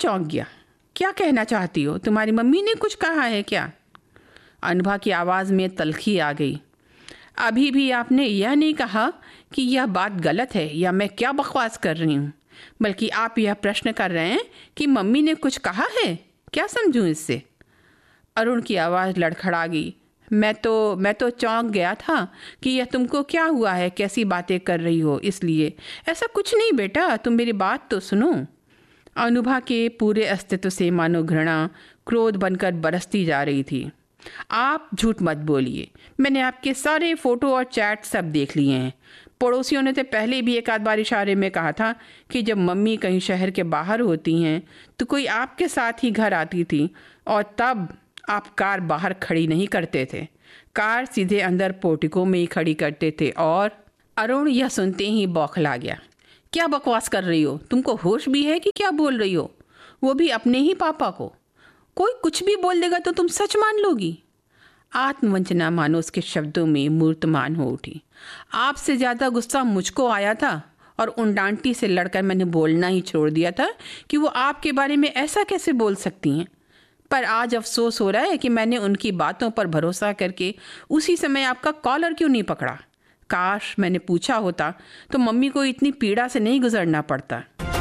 चौंक गया। क्या कहना चाहती हो? तुम्हारी मम्मी ने कुछ कहा है क्या? अनुभा की आवाज़ में तल्खी आ गई। अभी भी आपने यह नहीं कहा कि यह बात गलत है या मैं क्या बकवास कर रही हूँ, बल्कि आप यह प्रश्न कर रहे हैं कि मम्मी ने कुछ कहा है। क्या समझूं इससे? अरुण की आवाज़ लड़खड़ा गई। मैं तो चौंक गया था कि यह तुमको क्या हुआ है, कैसी बातें कर रही हो, इसलिए। ऐसा कुछ नहीं बेटा, तुम मेरी बात तो सुनो। अनुभा के पूरे अस्तित्व से मानो घृणा क्रोध बनकर बरसती जा रही थी। आप झूठ मत बोलिए, मैंने आपके सारे फ़ोटो और चैट सब देख लिए हैं। पड़ोसियों ने तो पहले भी एक आध बार इशारे में कहा था कि जब मम्मी कहीं शहर के बाहर होती हैं तो कोई आपके साथ ही घर आती थी, और तब आप कार बाहर खड़ी नहीं करते थे, कार सीधे अंदर पोर्टिको में ही खड़ी करते थे। और अरुण यह सुनते ही बौखला गया। क्या बकवास कर रही हो? तुमको होश भी है कि क्या बोल रही हो? वो भी अपने ही पापा को। कोई कुछ भी बोल देगा तो तुम सच मान लोगी? आत्मवंचना मानो उसके शब्दों में मूर्तमान हो उठी। आपसे ज़्यादा गुस्सा मुझको आया था, और उन डांटी से लड़कर मैंने बोलना ही छोड़ दिया था कि वो आपके बारे में ऐसा कैसे बोल सकती हैं। पर आज अफसोस हो रहा है कि मैंने उनकी बातों पर भरोसा करके उसी समय आपका कॉलर क्यों नहीं पकड़ा। काश मैंने पूछा होता तो मम्मी को इतनी पीड़ा से नहीं गुजरना पड़ता।